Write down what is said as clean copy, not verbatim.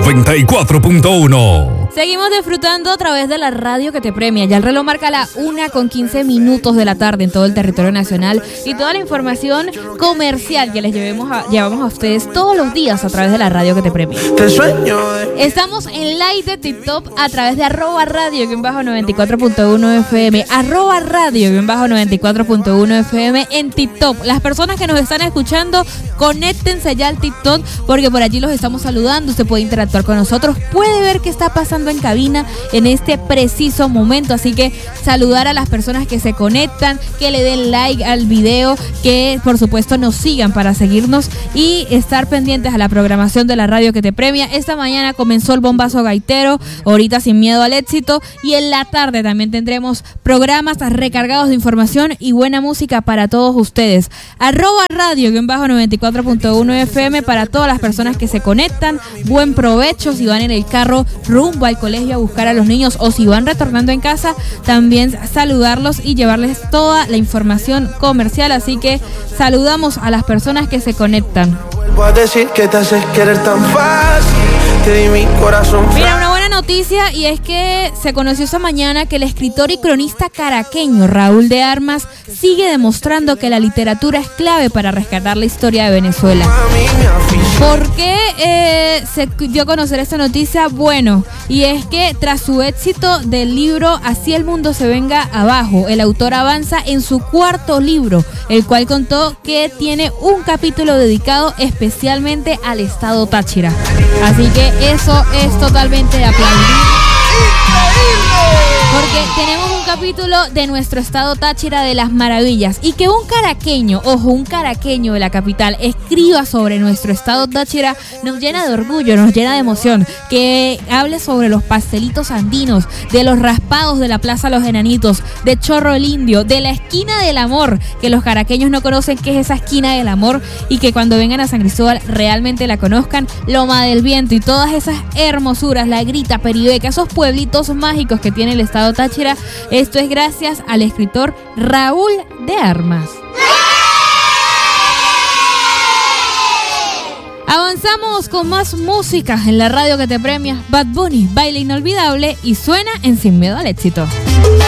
94.1. Seguimos disfrutando a través de la radio que te premia. Ya el reloj marca la 1:15 de la tarde en todo el territorio nacional y toda la información comercial que les llevamos a ustedes todos los días a través de la radio que te premia. Estamos en live de TikTok a través de @radio_94.1 FM, @radio_94.1 FM en TikTok. Las personas que nos están escuchando, conéctense ya al TikTok porque por allí los estamos saludando. Usted puede interactuar con nosotros, puede ver qué está pasando en cabina en este preciso momento, así que saludar a las personas que se conectan, que le den like al video, que por supuesto nos sigan para seguirnos y estar pendientes a la programación de la radio que te premia. Esta mañana comenzó el bombazo gaitero, ahorita sin miedo al éxito, y en la tarde también tendremos programas recargados de información y buena música para todos ustedes. @radio_94.1 FM para todas las personas que se conectan. Buen provecho si van en el carro rumbo al colegio a buscar a los niños o si van retornando en casa, también saludarlos y llevarles toda la información comercial. Así que saludamos a las personas que se conectan. Mira, una buena noticia, y es que se conoció esta mañana que el escritor y cronista caraqueño Raúl de Armas sigue demostrando que la literatura es clave para rescatar la historia de Venezuela. ¿Por qué se dio a conocer esta noticia? Bueno, y es que tras su éxito del libro Así el mundo se venga abajo, el autor avanza en su cuarto libro, el cual contó que tiene un capítulo dedicado especialmente al estado Táchira. Así que eso es totalmente de aplaudir. Porque tenemos un capítulo de nuestro estado Táchira de las maravillas, y que un caraqueño, ojo, un caraqueño de la capital escriba sobre nuestro estado Táchira nos llena de orgullo, nos llena de emoción. Que hable sobre los pastelitos andinos, de los raspados de la Plaza Los Enanitos, de Chorro el Indio, de la esquina del amor, que los caraqueños no conocen qué es esa esquina del amor, y que cuando vengan a San Cristóbal realmente la conozcan. Loma del Viento y todas esas hermosuras, La Grita, Peribeca, esos pueblitos mágicos que tiene el estado Táchira. Esto es gracias al escritor Raúl de Armas. Avanzamos con más música en la radio que te premia. Bad Bunny, Baile Inolvidable, y suena en Sin Miedo al Éxito.